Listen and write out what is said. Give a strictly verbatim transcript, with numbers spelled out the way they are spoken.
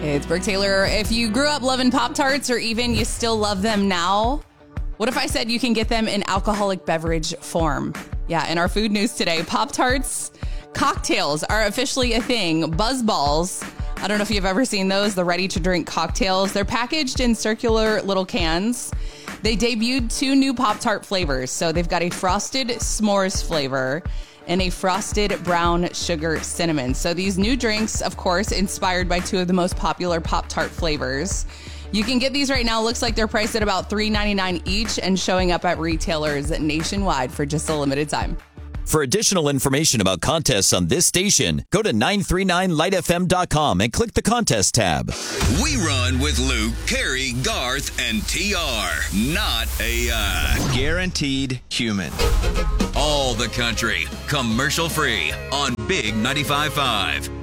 It's Brooke Taylor. If you grew up loving Pop-Tarts or even you still love them now, what if I said you can get them in alcoholic beverage form? Yeah, in our food news today, Pop-Tarts cocktails are officially a thing. Buzz balls, I don't know if you've ever seen those, the ready-to-drink cocktails. They're packaged in circular little cans. They debuted two new Pop-Tart flavors. So they've got a frosted s'mores flavor and a frosted brown sugar cinnamon. So these new drinks, of course, inspired by two of the most popular Pop-Tart flavors. You can get these right now. Looks like they're priced at about three ninety-nine each and showing up at retailers nationwide for just a limited time. For additional information about contests on this station, go to nine three nine light f m dot com and click the contest tab. We run with Luke, Carrie, Garth, and T R. Not A I. Guaranteed human. All the country, commercial free on Big ninety-five point five.